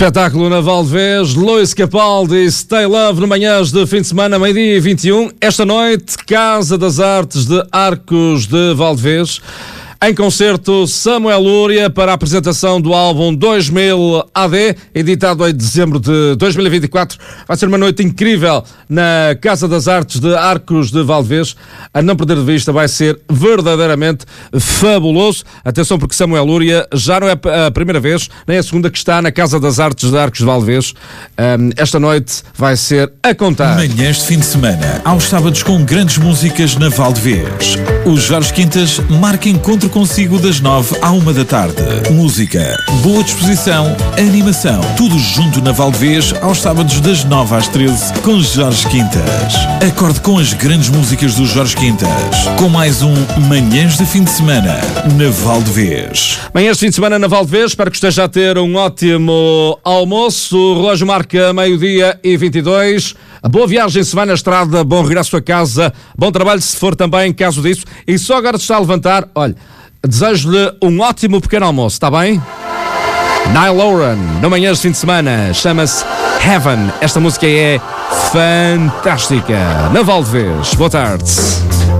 Espetáculo na Valdevez, Luís Capaldi, Stay Love no manhãs de fim de semana, meio-dia e 21. Esta noite, Casa das Artes de Arcos de Valdevez. Em concerto, Samuel Lúria para a apresentação do álbum 2000 AD, editado em dezembro de 2024. Vai ser uma noite incrível na Casa das Artes de Arcos de Valdevez. A não perder de vista, vai ser verdadeiramente fabuloso. Atenção, porque Samuel Lúria já não é a primeira vez, nem a segunda que está na Casa das Artes de Arcos de Valdevez. Esta noite vai ser a contar. Manhãs de fim de semana, aos sábados com grandes músicas na Valdevez. O Jorge Quintas marca encontro consigo das 9 à 1 da tarde. Música, boa disposição, animação, tudo junto na Valdevez aos sábados das 9 às 13 com Jorge Quintas. Acorde com as grandes músicas do Jorge Quintas, com mais um Manhãs de fim de semana na Valdevez. Manhãs de fim de semana na Valdevez, espero que esteja a ter um ótimo almoço. O relógio marca meio-dia e 22. Boa viagem se vai na estrada, bom regresso a casa, bom trabalho se for também caso disso. E só agora se está a levantar, olha, desejo-lhe um ótimo pequeno almoço, está bem? Niall Horan, no Manhãs de fim de semana, chama-se Heaven. Esta música é fantástica. Na Valdevez, boa tarde.